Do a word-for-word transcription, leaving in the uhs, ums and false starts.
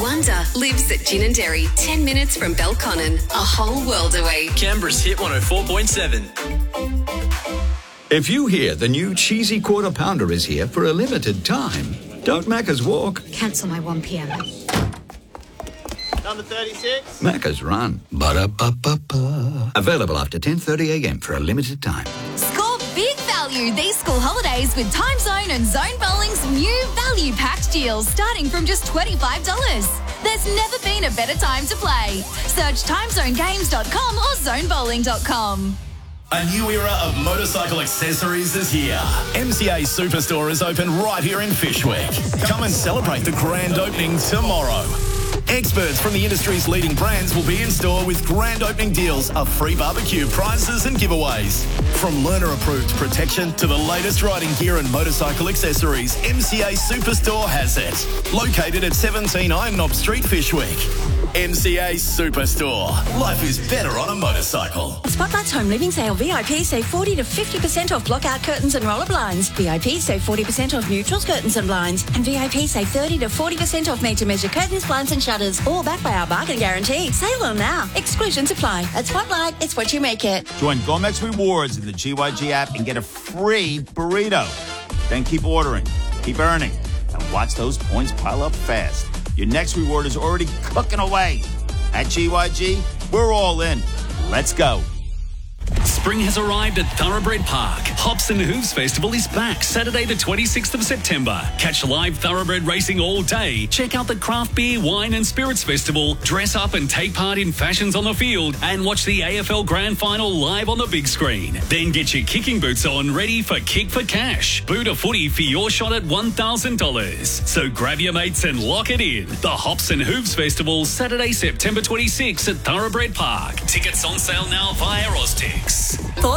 Wonder lives at Gin and Dairy, ten minutes from Belconnen, a whole world away. Canberra's Hit one oh four point seven. If you hear the new cheesy quarter pounder is here for a limited time, don't Macca's walk. Cancel my one p.m. Number thirty-six. Macca's run. Ba-da-ba-ba-ba. Available after ten thirty a.m. for a limited time. Score big value these school holidays with Time Zone and Zone Bowling's new value packed deals starting from just twenty-five dollars. There's never been a better time to play. Search time zone games dot com or zone bowling dot com. A new era of motorcycle accessories is here. M C A Superstore is open right here in Fyshwick. Come and celebrate the grand opening tomorrow. Experts from the industry's leading brands will be in store with grand opening deals of free barbecue, prizes and giveaways. From learner-approved protection to the latest riding gear and motorcycle accessories, M C A Superstore has it. Located at seventeen Iron Knob Street, Fyshwick. M C A Superstore. Life is better on a motorcycle. Spotlight's home living sale. V I P save forty to fifty percent off block-out curtains and roller blinds. V I P save forty percent off neutrals, curtains and blinds. And V I P save thirty to forty percent off made-to-measure curtains, blinds and shutters. All backed by our bargain guarantee. Sale on now. Exclusions apply. At Spotlight, it's what you make it. Join Gomex Rewards in the G Y G app and get a free burrito. Then keep ordering, keep earning, and watch those points pile up fast. Your next reward is already cooking away. At G Y G, we're all in. Let's go. Spring has arrived at Thoroughbred Park. Hops and Hooves Festival is back Saturday the twenty-sixth of September. Catch live thoroughbred racing all day. Check out the Craft Beer, Wine and Spirits Festival. Dress up and take part in fashions on the field and watch the A F L Grand Final live on the big screen. Then get your kicking boots on ready for Kick for Cash. Boot a footy for your shot at one thousand dollars. So grab your mates and lock it in. The Hops and Hooves Festival Saturday, September twenty-sixth at Thoroughbred Park. Tickets on sale now via Oztix.